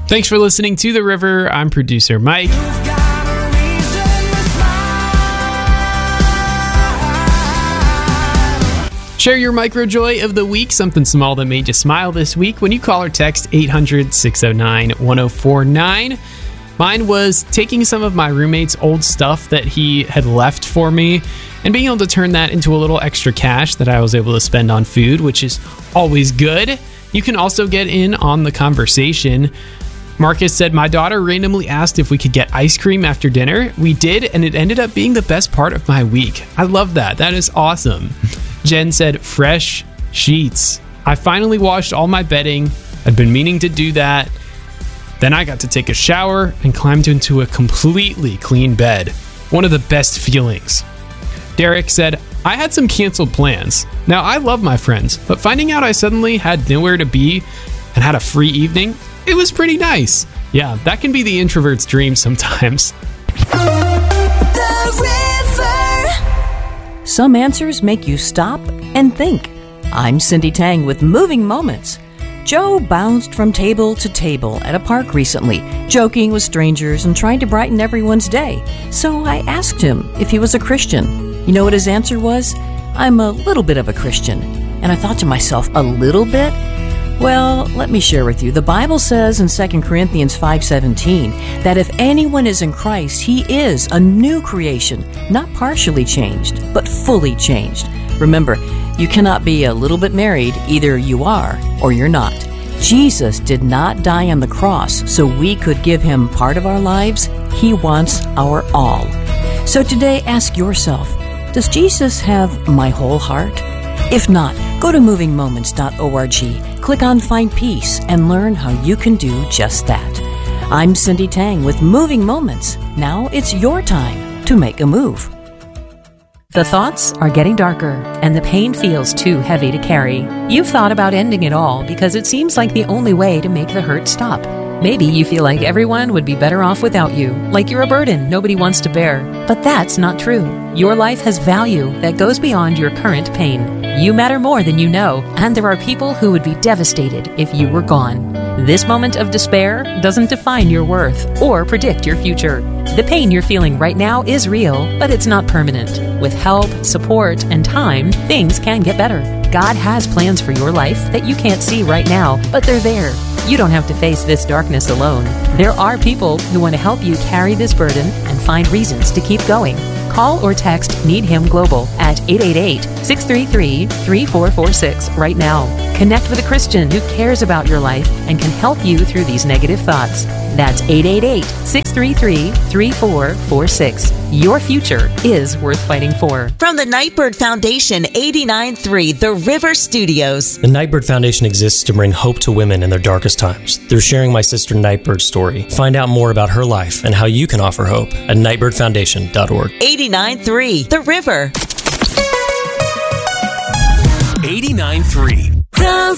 Thanks for listening to The River. I'm producer Mike. Share your micro joy of the week, something small that made you smile this week, when you call or text 800-609-1049. Mine was taking some of my roommate's old stuff that he had left for me and being able to turn that into a little extra cash that I was able to spend on food, which is always good. You can also get in on the conversation. Marcus said, my daughter randomly asked if we could get ice cream after dinner. We did, and it ended up being the best part of my week. I love that. That is awesome. Jen said, fresh sheets. I finally washed all my bedding. I'd been meaning to do that. Then I got to take a shower and climbed into a completely clean bed. One of the best feelings. Derek said, I had some canceled plans. Now, I love my friends, but finding out I suddenly had nowhere to be and had a free evening, it was pretty nice. Yeah, that can be the introvert's dream sometimes. Some answers make you stop and think. I'm Cindy Tang with Moving Moments. Joe bounced from table to table at a park recently, joking with strangers and trying to brighten everyone's day. So I asked him if he was a Christian. You know what his answer was? I'm a little bit of a Christian. And I thought to myself, a little bit? Well, let me share with you. The Bible says in 2 Corinthians 5:17 that if anyone is in Christ, he is a new creation, not partially changed, but fully changed. Remember, you cannot be a little bit married. Either you are or you're not. Jesus did not die on the cross so we could give him part of our lives. He wants our all. So today, ask yourself, does Jesus have my whole heart? If not, go to movingmoments.org, click on Find Peace, and learn how you can do just that. I'm Cindy Tang with Moving Moments. Now it's your time to make a move. The thoughts are getting darker, and the pain feels too heavy to carry. You've thought about ending it all because it seems like the only way to make the hurt stop. Maybe you feel like everyone would be better off without you, like you're a burden nobody wants to bear. But that's not true. Your life has value that goes beyond your current pain. You matter more than you know, and there are people who would be devastated if you were gone. This moment of despair doesn't define your worth or predict your future. The pain you're feeling right now is real, but it's not permanent. With help, support, and time, things can get better. God has plans for your life that you can't see right now, but they're there. You don't have to face this darkness alone. There are people who want to help you carry this burden and find reasons to keep going. Call or text Need Him Global at 888-633-3446 right now. Connect with a Christian who cares about your life and can help you through these negative thoughts. That's 888-633-3446. Your future is worth fighting for. From the Nightbird Foundation, 89.3 The River Studios. The Nightbird Foundation exists to bring hope to women in their darkest times through sharing my sister Nightbird's story. Find out more about her life and how you can offer hope at nightbirdfoundation.org. 89.3 The River. 89.3